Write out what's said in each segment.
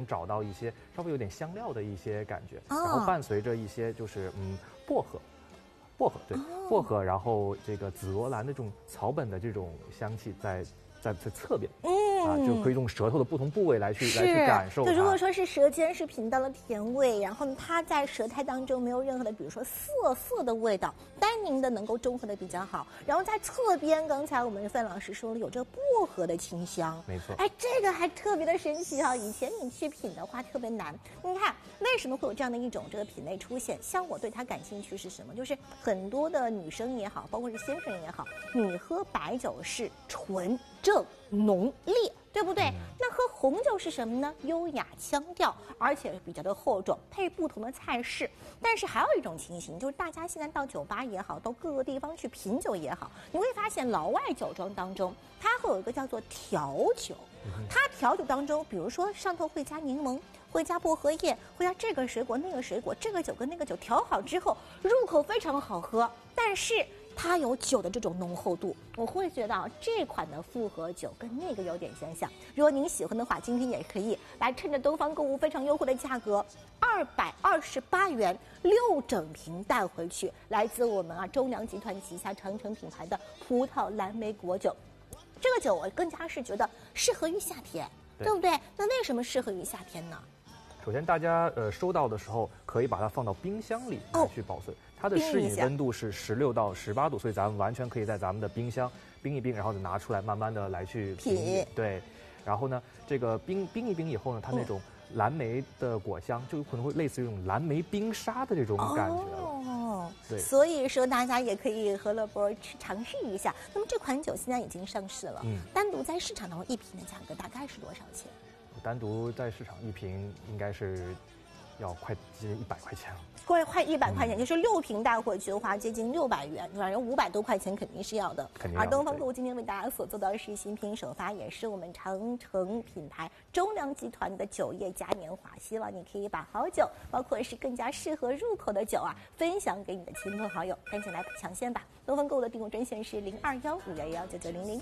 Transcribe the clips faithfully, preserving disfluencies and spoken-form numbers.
能找到一些稍微有点香料的一些感觉， 哦、 然后伴随着一些就是嗯薄荷。薄荷对，哦、薄荷，然后这个紫罗兰的这种草本的这种香气在在在侧边，嗯啊，就可以用舌头的不同部位来去来去感受它。 就如果说是舌尖是品到了甜味，然后呢它在舌苔当中没有任何的，比如说涩涩的味道，单宁的能够中和的比较好。然后在侧边，刚才我们范老师说了有这个薄荷的清香， 没错。 哎，这个还特别的神奇哈、啊！以前你去品的话特别难。你看为什么会有这样的一种这个品类出现？像我对它感兴趣是什么？就是很多的女生也好，包括是先生也好，你喝白酒是纯正浓烈，对不对？嗯、那喝红酒是什么呢？优雅腔调，而且比较的厚重，配不同的菜式。但是还有一种情形，就是大家现在到酒吧也好，到各个地方去品酒也好，你会发现老外酒庄当中，它会有一个叫做调酒。它调酒当中，比如说上头会加柠檬，会加薄荷叶，会加这个水果那个水果，这个酒跟那个酒调好之后，入口非常好喝，但是它有酒的这种浓厚度，我会觉得啊，这款的复合酒跟那个有点相像。如果您喜欢的话，今天也可以来趁着东方购物非常优惠的价格，二百二十八元六整瓶带回去，来自我们啊中粮集团旗下长城品牌的葡萄蓝莓果酒。这个酒我更加是觉得适合于夏天， 对, 对不对？那为什么适合于夏天呢？ 首先，大家呃收到的时候可以把它放到冰箱里来去保存。哦、它的适饮温度是十六到十八度，所以咱们完全可以在咱们的冰箱冰一冰，然后拿出来慢慢的来去品。对，然后呢，这个冰冰一冰以后呢，它那种蓝莓的果香就有可能会类似于这种蓝莓冰沙的这种感觉了。 哦， 对， 所以说大家也可以和乐博去尝试一下。那么这款酒现在已经上市了，嗯，单独在市场当中一瓶的价格大概是多少钱？ 单独在市场一瓶应该是要快接近一百块钱了， 快快一百块钱，嗯、就是六瓶带回去的话，接近六百元，反正五百多块钱肯定是要的。 肯定要。 而东方购物今天为大家所做到的是新品首发，也是我们长城品牌中粮集团的酒业嘉年华，希望你可以把好酒，包括是更加适合入口的酒啊，分享给你的亲朋好友，赶紧来抢先吧！东方购物的订购专线是零二幺五幺幺九九零零。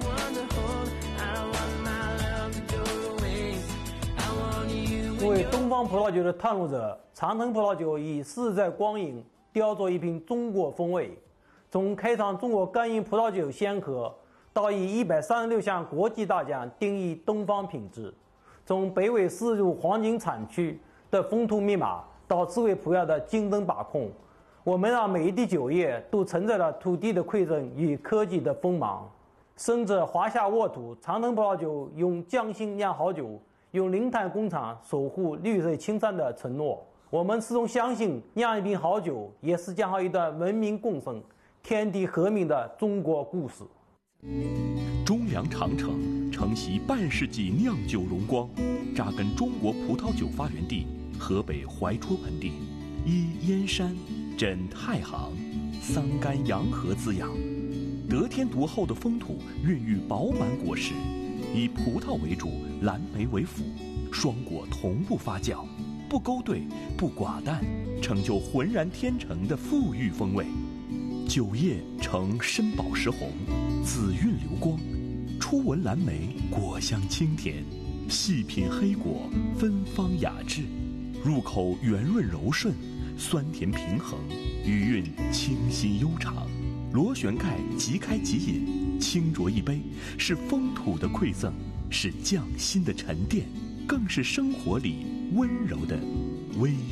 作为东方葡萄酒的探路者，长城葡萄酒以世代光阴雕琢一瓶中国风味。从开创中国干饮葡萄酒先河，到以一百三十六项国际大奖定义东方品质；从北纬四十度黄金产区的风土密码，到智慧葡萄的精准把控，我们让每一滴酒液都承载了土地的馈赠与科技的锋芒。生者华夏沃土，长城葡萄酒用匠心酿好酒，用零碳工厂守护绿色青山的承诺。我们始终相信，酿一瓶好酒也是讲好一段文明共生、天地和平的中国故事。 中粮长城承袭半世纪酿酒荣光，扎根中国葡萄酒发源地河北怀戳盆地，依燕山、枕太行、桑干洋河滋养，得天独厚的风土孕育饱满果实，以葡萄为主，蓝莓为辅，双果同步发酵，不勾兑，不寡淡，成就浑然天成的馥郁风味。酒液呈深宝石红，紫韵流光，初闻蓝莓，果香清甜，细品黑果，芬芳雅致，入口圆润柔顺，酸甜平衡，余韵清新悠长。螺旋盖即开即饮，轻酌一杯，是风土的馈赠，是匠心的沉淀，更是生活里温柔的微